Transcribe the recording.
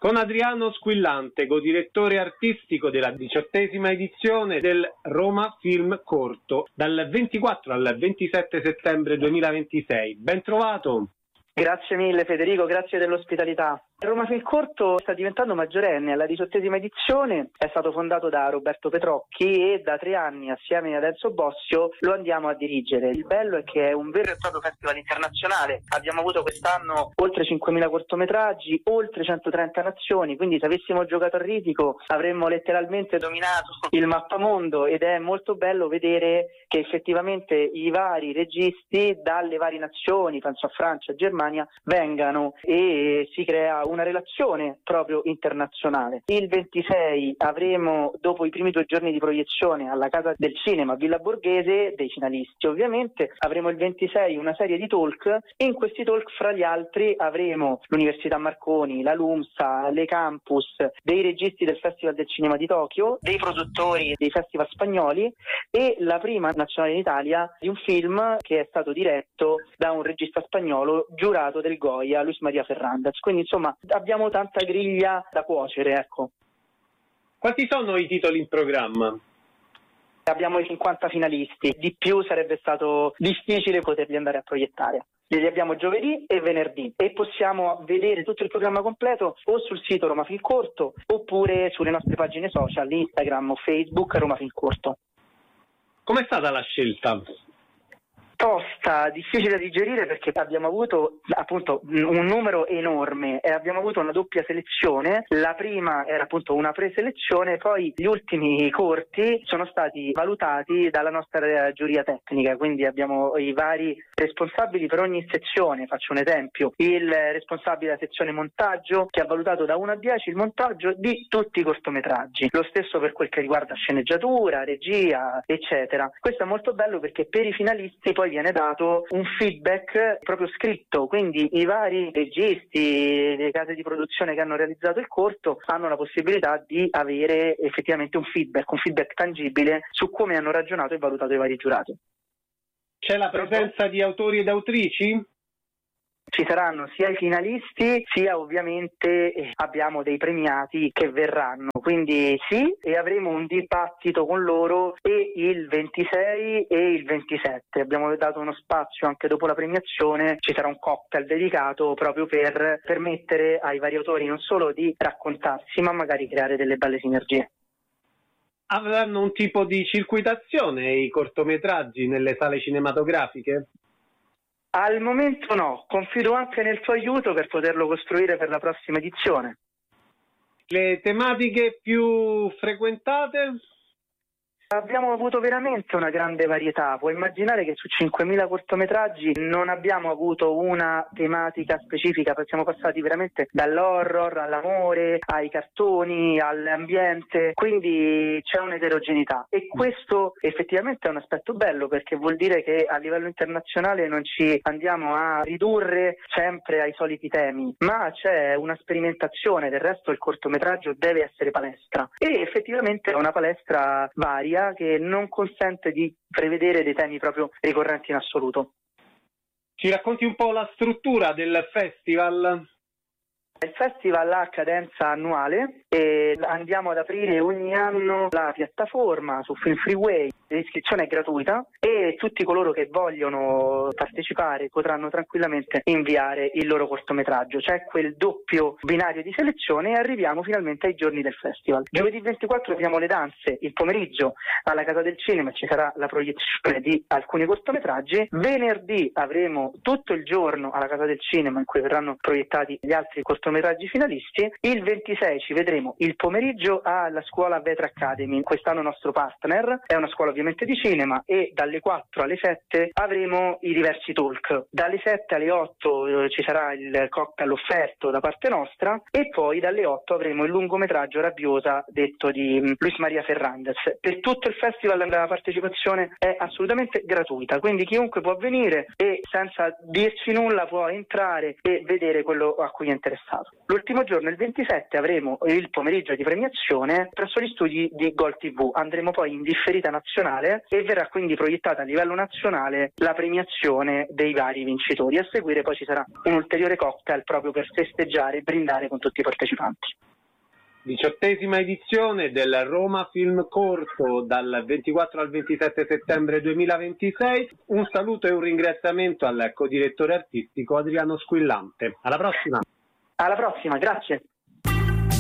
con Adriano Squillante, co-direttore artistico della 18ª edizione del Roma Film Corto, dal 24 al 27 settembre 2026. Ben trovato! Grazie mille Federico, grazie dell'ospitalità. Roma Film Corto sta diventando maggiorenne, alla 18ª edizione, è stato fondato da Roberto Petrocchi e da 3 anni assieme ad Enzo Bossio lo andiamo a dirigere. Il bello è che è un vero e proprio festival internazionale, abbiamo avuto quest'anno oltre 5.000 cortometraggi, oltre 130 nazioni, quindi se avessimo giocato a risico avremmo letteralmente dominato il mappamondo ed è molto bello vedere che effettivamente i vari registi dalle varie nazioni, penso a Francia, Germania, vengano e si crea una relazione proprio internazionale. Il 26 avremo, dopo i primi 2 giorni di proiezione alla Casa del Cinema Villa Borghese, dei finalisti ovviamente, avremo il 26 una serie di talk e in questi talk fra gli altri avremo l'Università Marconi, la LUMSA, le campus, dei registi del Festival del Cinema di Tokyo, dei produttori dei festival spagnoli e la prima nazionale in Italia di un film che è stato diretto da un regista spagnolo giurato del Goya, Luis María Fernández. Quindi insomma abbiamo tanta griglia da cuocere, ecco. Quanti sono i titoli in programma? Abbiamo i 50 finalisti, di più sarebbe stato difficile poterli andare a proiettare. Li abbiamo giovedì e venerdì e possiamo vedere tutto il programma completo o sul sito Roma Film Corto oppure sulle nostre pagine social, Instagram o Facebook Roma Film Corto. Com'è stata la scelta? Tosta, difficile da digerire perché abbiamo avuto appunto un numero enorme e abbiamo avuto una doppia selezione. La prima era appunto una preselezione, poi gli ultimi corti sono stati valutati dalla nostra giuria tecnica, quindi abbiamo i vari responsabili per ogni sezione. Faccio un esempio: il responsabile della sezione montaggio che ha valutato da 1 a 10 il montaggio di tutti i cortometraggi, lo stesso per quel che riguarda sceneggiatura, regia, eccetera. Questo è molto bello perché per i finalisti poi viene dato un feedback proprio scritto, quindi i vari registi, le case di produzione che hanno realizzato il corto hanno la possibilità di avere effettivamente un feedback tangibile su come hanno ragionato e valutato i vari giurati. C'è la presenza di autori ed autrici? Ci saranno sia i finalisti sia ovviamente abbiamo dei premiati che verranno, quindi sì, e avremo un dibattito con loro e il 26 e il 27. Abbiamo dato uno spazio anche dopo la premiazione, ci sarà un cocktail dedicato proprio per permettere ai vari autori non solo di raccontarsi ma magari creare delle belle sinergie. Avranno un tipo di circuitazione i cortometraggi nelle sale cinematografiche? Al momento no, confido anche nel tuo aiuto per poterlo costruire per la prossima edizione. Le tematiche più frequentate? Abbiamo avuto veramente una grande varietà, puoi immaginare che su 5.000 cortometraggi non abbiamo avuto una tematica specifica, siamo passati veramente dall'horror all'amore, ai cartoni, all'ambiente, quindi c'è un'eterogeneità e questo effettivamente è un aspetto bello perché vuol dire che a livello internazionale non ci andiamo a ridurre sempre ai soliti temi, ma c'è una sperimentazione, del resto il cortometraggio deve essere palestra e effettivamente è una palestra varia che non consente di prevedere dei temi proprio ricorrenti in assoluto. Ci racconti un po' la struttura del festival? Il festival ha cadenza annuale e andiamo ad aprire ogni anno la piattaforma su Film Freeway, l'iscrizione è gratuita e tutti coloro che vogliono partecipare potranno tranquillamente inviare il loro cortometraggio. C'è quel doppio binario di selezione e arriviamo finalmente ai giorni del festival. Giovedì 24 abbiamo le danze, il pomeriggio alla Casa del Cinema ci sarà la proiezione di alcuni cortometraggi, venerdì avremo tutto il giorno alla Casa del Cinema in cui verranno proiettati gli altri cortometraggi finalisti. Il 26 ci vedremo il pomeriggio alla scuola Vetra Academy, quest'anno nostro partner, è una scuola ovviamente di cinema e dalle 4 alle 7 avremo i diversi talk. Dalle 7 alle 8 ci sarà il cocktail offerto da parte nostra e poi dalle 8 avremo il lungometraggio Rabbiosa detto di Luis María Fernández. Per tutto il festival la partecipazione è assolutamente gratuita, quindi chiunque può venire e senza dirci nulla può entrare e vedere quello a cui è interessato. L'ultimo giorno, il 27, avremo il pomeriggio di premiazione presso gli studi di Gol TV. Andremo poi in differita nazionale nazionale e verrà quindi proiettata a livello nazionale la premiazione dei vari vincitori. A seguire poi ci sarà un ulteriore cocktail proprio per festeggiare e brindare con tutti i partecipanti. 18ª edizione del Roma Film Corto dal 24 al 27 settembre 2026. Un saluto e un ringraziamento al codirettore artistico Adriano Squillante. Alla prossima! Alla prossima, grazie!